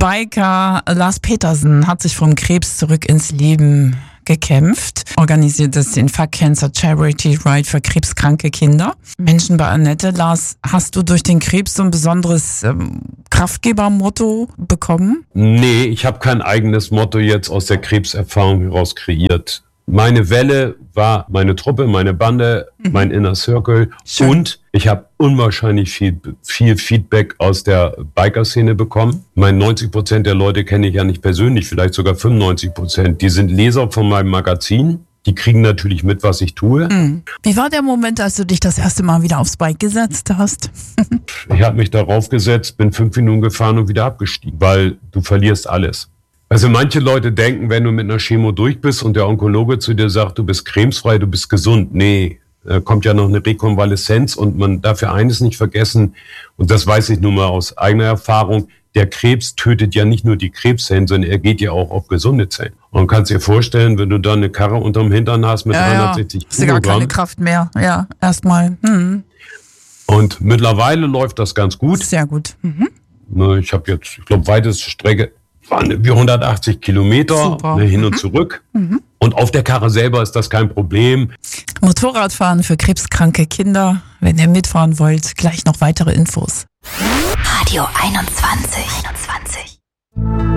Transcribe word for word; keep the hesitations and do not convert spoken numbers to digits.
Biker Lars Petersen hat sich vom Krebs zurück ins Leben gekämpft, organisiert es den Fuck Cancer Charity Ride für krebskranke Kinder. Menschen bei Annette. Lars, hast du durch den Krebs so ein besonderes ähm, Kraftgebermotto bekommen? Nee, ich habe kein eigenes Motto jetzt aus der Krebserfahrung heraus kreiert. Meine Welle war meine Truppe, meine Bande, mhm. mein Inner Circle. Schön. Und ich habe unwahrscheinlich viel, viel Feedback aus der Biker-Szene bekommen. Meine neunzig Prozent der Leute kenne ich ja nicht persönlich, vielleicht sogar fünfundneunzig Prozent. Die sind Leser von meinem Magazin. Die kriegen natürlich mit, was ich tue. Mhm. Wie war der Moment, als du dich das erste Mal wieder aufs Bike gesetzt hast? Ich habe mich darauf gesetzt, bin fünf Minuten gefahren und wieder abgestiegen, weil du verlierst alles. Also manche Leute denken, wenn du mit einer Chemo durch bist und der Onkologe zu dir sagt, du bist krebsfrei, du bist gesund. Nee, da kommt ja noch eine Rekonvaleszenz und man darf ja eines nicht vergessen, und das weiß ich nun mal aus eigener Erfahrung, der Krebs tötet ja nicht nur die Krebszellen, sondern er geht ja auch auf gesunde Zellen. Und man kann sich dir vorstellen, wenn du dann eine Karre unterm Hintern hast mit ja, dreihundertsechzig ja. Kilogramm. Hast du gar keine Kraft mehr, ja, erstmal. Hm. Und mittlerweile läuft das ganz gut. Sehr gut. Mhm. Ich habe jetzt, ich glaube, weiteste Strecke waren wie hundertachtzig Kilometer, ne, hin mhm. und zurück. Mhm. Und auf der Karre selber ist das kein Problem. Motorradfahren für krebskranke Kinder. Wenn ihr mitfahren wollt, gleich noch weitere Infos. Radio einundzwanzig. einundzwanzig.